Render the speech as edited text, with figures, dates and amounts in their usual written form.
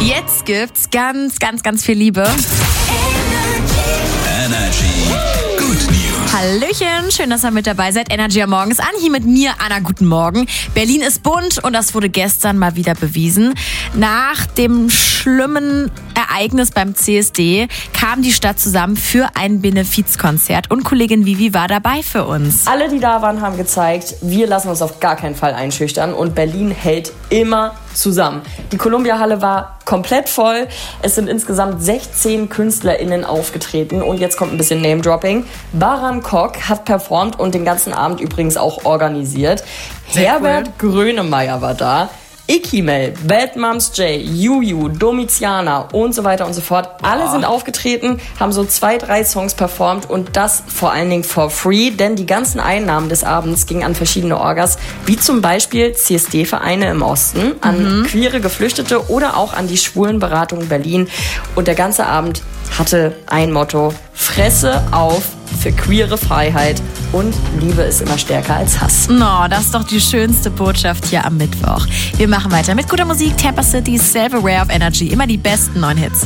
Jetzt gibt's ganz, ganz, ganz viel Liebe. Energy Good News. Hallöchen, schön, dass ihr mit dabei seid. Energy am Morgen ist an, hier mit mir, Anna, guten Morgen. Berlin ist bunt und das wurde gestern mal wieder bewiesen. Nach dem schlimmen Ereignis beim CSD kam die Stadt zusammen für ein Benefizkonzert und Kollegin Vivi war dabei für uns. Alle, die da waren, haben gezeigt, wir lassen uns auf gar keinen Fall einschüchtern und Berlin hält immer zusammen. Die Columbia-Halle war komplett voll. Es sind insgesamt 16 KünstlerInnen aufgetreten und jetzt kommt ein bisschen Name-Dropping. Baran Kok hat performt und den ganzen Abend übrigens auch organisiert. Herbert Grönemeyer war da. Ikimel, Bad Moms J, Juju, Domitiana und so weiter und so fort. Alle sind aufgetreten, haben so 2-3 Songs performt und das vor allen Dingen for free, denn die ganzen Einnahmen des Abends gingen an verschiedene Orgas, wie zum Beispiel CSD-Vereine im Osten, an queere Geflüchtete oder auch an die Schwulenberatung Berlin. Und der ganze Abend hatte ein Motto: Fresse auf für queere Freiheit und Liebe ist immer stärker als Hass. No, das ist doch die schönste Botschaft hier am Mittwoch. Wir machen weiter mit guter Musik. Tampa City, Self-Aware of Energy. Immer die besten neuen Hits.